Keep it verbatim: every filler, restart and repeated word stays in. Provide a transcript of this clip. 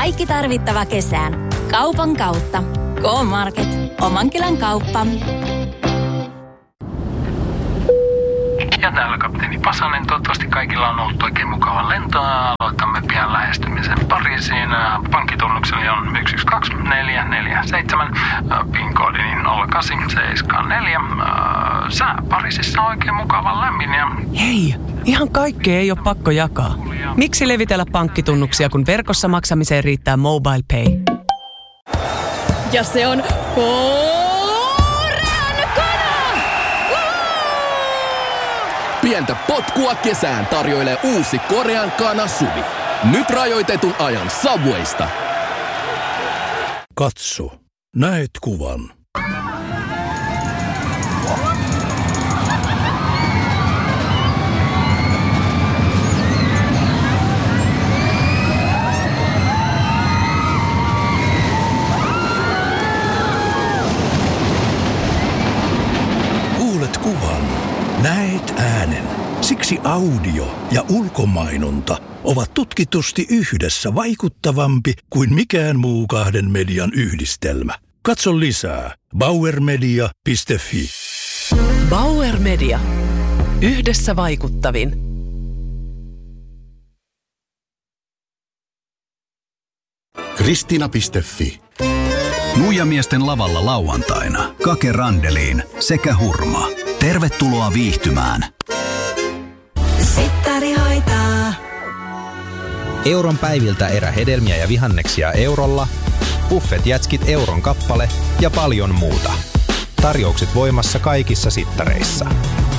Kaikki tarvittava kesään. Kaupan kautta. K-Market. Omankylän kauppa. Ja täällä kapteeni Pasanen. Toivottavasti kaikilla on ollut oikein mukava lento. Aloitamme pian lähestymisen Pariisiin. Pankkitunnukseni on yksi yksi kaksi neljä neljä seitsemän. PIN-koodini nolla kahdeksan seitsemän neljä. Sää Pariisissa on oikein mukava lämmin. Ja... Hei, ihan kaikkea ei ole pakko jakaa. Miksi levitellä pankkitunnuksia, kun verkossa maksamiseen riittää MobilePay? Ja se on korean kana! Pientä potkua kesään tarjoilee uusi Korean kana Suvi. Nyt rajoitetun ajan Subwaysta. Katso, näet kuvan. Kuulet kuvan, näet äänen. Siksi audio ja ulkomainonta ovat tutkitusti yhdessä vaikuttavampi kuin mikään muu kahden median yhdistelmä. Katso lisää bauer media piste fi. Bauer Media. Yhdessä vaikuttavin. Kristina piste fi. Nuijamiesten lavalla lauantaina. Kake Randeliin sekä Hurma. Tervetuloa viihtymään. Sittari hoitaa. Euron päiviltä erä hedelmiä ja vihanneksia eurolla, buffet-jätskit euron kappale ja paljon muuta. Tarjoukset voimassa kaikissa sittareissa.